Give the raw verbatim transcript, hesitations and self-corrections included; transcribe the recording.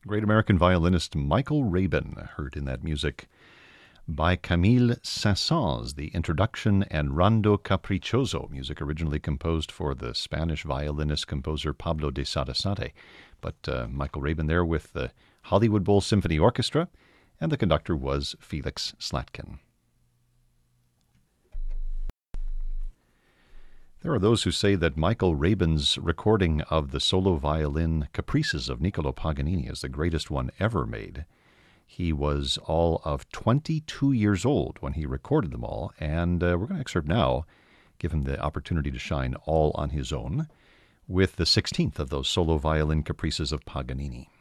Great American violinist Michael Rabin, heard in that music by Camille Saint-Saëns, the introduction and Rondo Capriccioso, music originally composed for the Spanish violinist-composer Pablo de Sarasate. But uh, Michael Rabin there with the Hollywood Bowl Symphony Orchestra, and the conductor was Felix Slatkin. There are those who say that Michael Rabin's recording of the solo violin caprices of Niccolò Paganini is the greatest one ever made. He was all of twenty-two years old when he recorded them all, and uh, we're going to excerpt now, give him the opportunity to shine all on his own, with the sixteenth of those solo violin caprices of Paganini.